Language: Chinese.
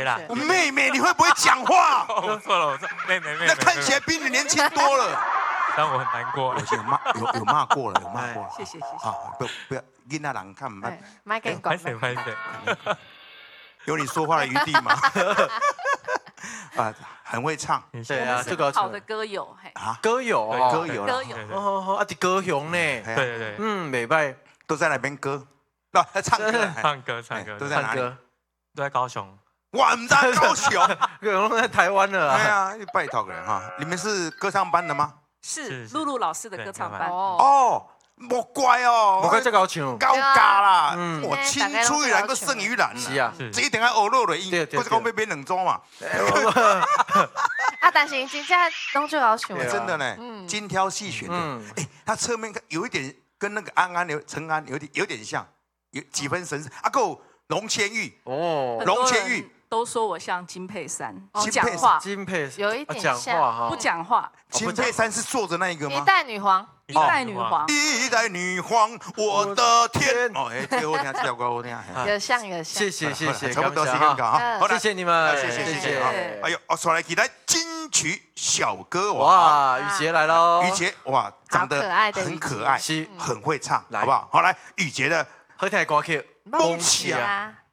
啦。 妹妹，你会不会讲话？ 我错了，妹。 那看起来比你年轻多了。 让我很难过。 有骂过了，有骂过了。 谢谢。 啊，不要，囡仔人看不。 麦给你讲。 拍谁。 有你说话的余地吗？啊，很会唱。 对啊，这个好的歌友， 啊， 歌友啊，歌友， 啊，的歌雄呢？ 对， 美拜都在那边歌，不，唱歌， 唱歌， 都在哪里？ 都在高雄。 哇，唔在高雄， 都在台湾了啊！ 对啊，拜托个人哈，你们是歌唱班的吗？ 是露露老师的歌唱班。 哦，莫怪哦， 莫怪这高唱， 高嘎啦， 嗯我青出于蓝，个胜于蓝。 是啊， 这一定要学落的音，不是讲要变两种嘛。 啊，但是真正拢就要唱， 真的呢，精挑细选的。哎，他侧面有一点跟那个陈安有点像，有几分神似。啊，够龙千玉哦，龙千玉。 都说我像金佩珊， 金佩有一点像， 不讲话。 金佩珊是坐着那一个吗？ 一代女皇， 一代女皇， 一代女皇，我的天！哦，哎，最后听这条歌好听。 有像， 谢谢， 差不多时间到哈， 谢谢你们， 谢谢啊！哎呦，说来起来金曲小歌王， 哇，雨杰来喽！ 雨杰哇，长得很可爱，很会唱，好不好？好来，雨杰的好听的歌曲《 梦想》。